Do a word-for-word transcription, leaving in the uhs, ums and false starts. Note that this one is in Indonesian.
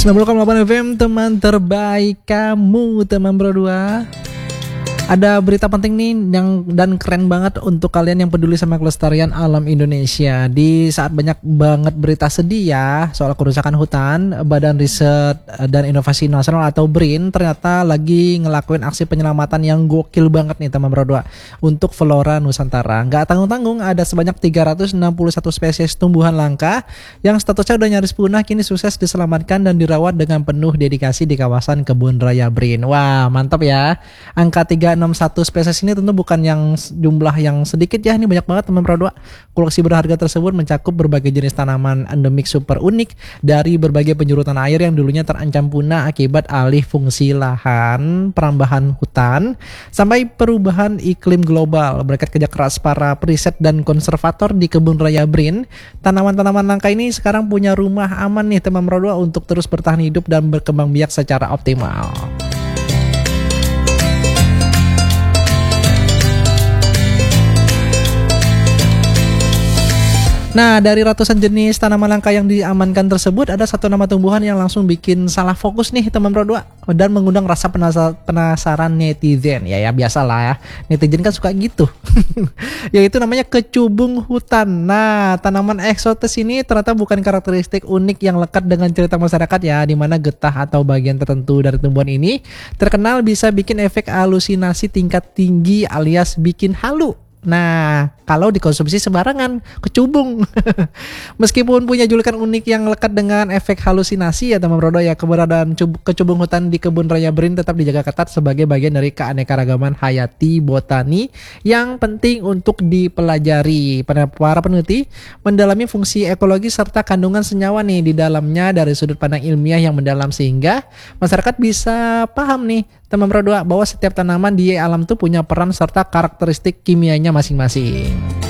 sembilan puluh koma delapan F M, teman terbaik kamu, teman berdua. Ada berita penting nih yang dan keren banget untuk kalian yang peduli sama kelestarian alam Indonesia. Di saat banyak banget berita sedih ya soal kerusakan hutan, Badan Riset dan Inovasi Nasional atau BRIN ternyata lagi ngelakuin aksi penyelamatan yang gokil banget nih teman berdua untuk flora Nusantara. Gak tanggung-tanggung, ada sebanyak tiga ratus enam puluh satu spesies tumbuhan langka yang statusnya udah nyaris punah kini sukses diselamatkan dan dirawat dengan penuh dedikasi di kawasan Kebun Raya BRIN. Wah, mantap ya. Angka tiga ratus enam puluh satu spesies ini tentu bukan yang jumlah yang sedikit ya, ini banyak banget teman berdua. Koleksi berharga tersebut mencakup berbagai jenis tanaman endemik super unik dari berbagai penjuru tanah air yang dulunya terancam punah akibat alih fungsi lahan, perambahan hutan, sampai perubahan iklim global. Berkat kerja keras para periset dan konservator di Kebun Raya BRIN, tanaman-tanaman langka ini sekarang punya rumah aman nih teman berdua untuk terus bertahan hidup dan berkembang biak secara optimal. Nah, dari ratusan jenis tanaman langka yang diamankan tersebut, ada satu nama tumbuhan yang langsung bikin salah fokus nih teman berdua dan mengundang rasa penasa- penasaran netizen. Ya ya biasalah ya, netizen kan suka gitu. Yaitu namanya kecubung hutan. Nah, tanaman eksotis ini ternyata bukan karakteristik unik yang lekat dengan cerita masyarakat ya, di mana getah atau bagian tertentu dari tumbuhan ini terkenal bisa bikin efek halusinasi tingkat tinggi alias bikin halu. Nah, kalau dikonsumsi sembarangan, kecubung. Meskipun punya julukan unik yang lekat dengan efek halusinasi ya teman berdua ya, keberadaan cub- kecubung hutan di Kebun Raya BRIN tetap dijaga ketat sebagai bagian dari keanekaragaman hayati botani yang penting untuk dipelajari. Para, para peneliti mendalami fungsi ekologi serta kandungan senyawa nih di dalamnya dari sudut pandang ilmiah yang mendalam sehingga masyarakat bisa paham nih teman berdua bahwa setiap tanaman di alam tuh punya peran serta karakteristik kimianya masing-masing.